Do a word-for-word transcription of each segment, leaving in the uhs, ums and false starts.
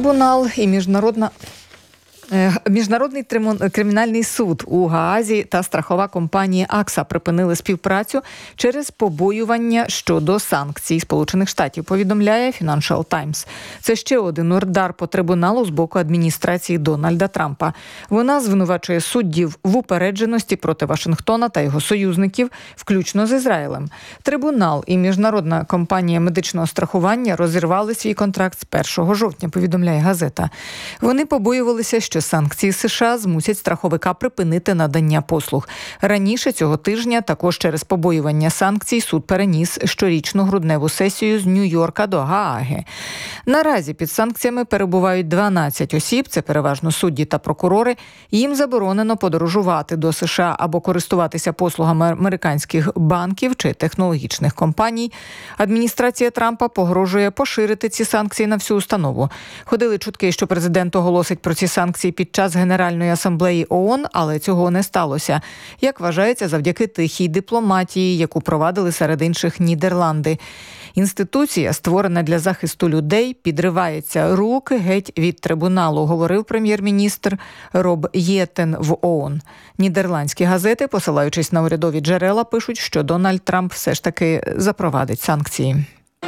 Трибунал і міжнародна Міжнародний кримінальний суд у Гаазі та страхова компанія Акса припинили співпрацю через побоювання щодо санкцій Сполучених Штатів, повідомляє Financial Times. Це ще один удар по трибуналу з боку адміністрації Дональда Трампа. Вона звинувачує суддів в упередженості проти Вашингтона та його союзників, включно з Ізраїлем. Трибунал і Міжнародна компанія медичного страхування розірвали свій контракт з першого жовтня, повідомляє газета. Вони побоювалися, що санкції США змусять страховика припинити надання послуг. Раніше цього тижня також через побоювання санкцій суд переніс щорічну грудневу сесію з Нью-Йорка до Гааги. Наразі під санкціями перебувають дванадцять осіб, це переважно судді та прокурори. Їм заборонено подорожувати до США або користуватися послугами американських банків чи технологічних компаній. Адміністрація Трампа погрожує поширити ці санкції на всю установу. Ходили чутки, що президент оголосить про ці санкції під час Генеральної асамблеї ООН, але цього не сталося. Як вважається, завдяки тихій дипломатії, яку провадили серед інших Нідерланди. Інституція, створена для захисту людей, підривається руки геть від трибуналу, говорив прем'єр-міністр Роб Єтен в ООН. Нідерландські газети, посилаючись на урядові джерела, пишуть, що Дональд Трамп все ж таки запровадить санкції.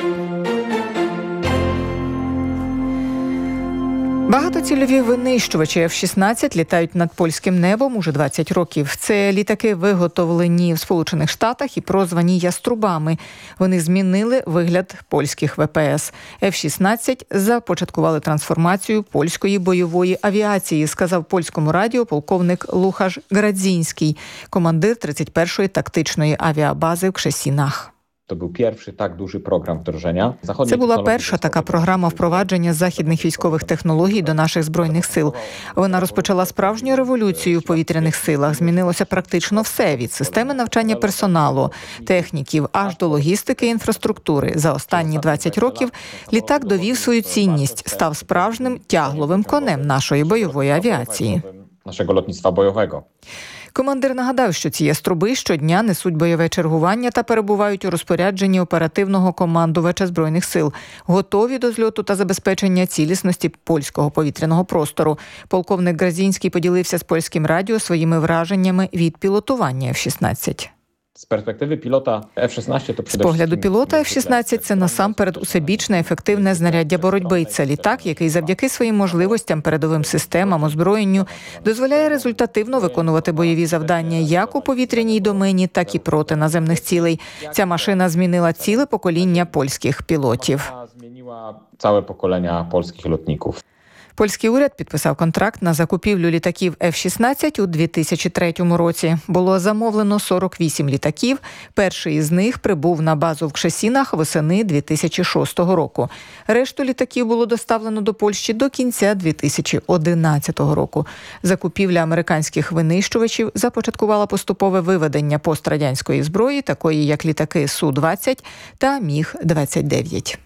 Багатоцільові винищувачі еф шістнадцять літають над польським небом уже двадцять років. Це літаки, виготовлені в Сполучених Штатах і прозвані «Яструбами». Вони змінили вигляд польських ве пе ес. еф шістнадцять започаткували трансформацію польської бойової авіації, сказав польському радіо полковник Лухаш Градзінський, командир тридцять першої тактичної авіабази в Кшесінах. To był pierwszy tak duży program wdrożenia. Це була перша така програма впровадження західних військових технологій до наших збройних сил. Вона розпочала справжню революцію в повітряних силах. Змінилося практично все – від системи навчання персоналу, техніків, аж до логістики і інфраструктури. За останні двадцять років літак довів свою цінність, став справжнім тягловим конем нашої бойової авіації. Нашого лотництва бойового. Командир нагадав, що ці яструби щодня несуть бойове чергування та перебувають у розпорядженні оперативного командувача Збройних сил, готові до зльоту та забезпечення цілісності польського повітряного простору. Полковник Градзінський поділився з польським радіо своїми враженнями від пілотування еф шістнадцять. З перспективи пілота еф шістнадцять, то з погляду пілота еф шістнадцять – це насамперед усебічне ефективне знаряддя боротьби. Це літак, який завдяки своїм можливостям, передовим системам, озброєнню дозволяє результативно виконувати бойові завдання як у повітряній домені, так і проти наземних цілей. Ця машина змінила ціле покоління польських пілотів. Змінила ціле покоління польських льотників. Польський уряд підписав контракт на закупівлю літаків еф шістнадцять у дві тисячі третьому році. Було замовлено сорок вісім літаків. Перший із них прибув на базу в Кшесінах восени дві тисячі шостого року. Решту літаків було доставлено до Польщі до кінця дві тисячі одинадцятого року. Закупівля американських винищувачів започаткувала поступове виведення пострадянської зброї, такої як літаки Су двадцять та Міг двадцять дев'ять.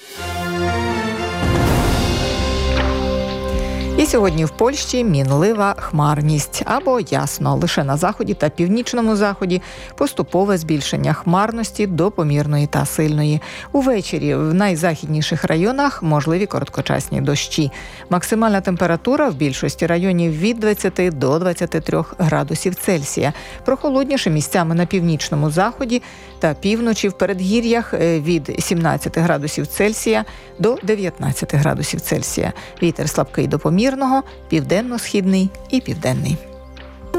І сьогодні в Польщі мінлива хмарність або ясно. Лише на заході та північному заході поступове збільшення хмарності до помірної та сильної. Увечері в найзахідніших районах можливі короткочасні дощі. Максимальна температура в більшості районів від двадцяти до двадцяти трьох градусів Цельсія. Прохолодніше місцями на північному заході та півночі в передгір'ях від сімнадцяти градусів Цельсія до дев'ятнадцяти градусів Цельсія. Вітер слабкий до помірного, південно-східний і південний.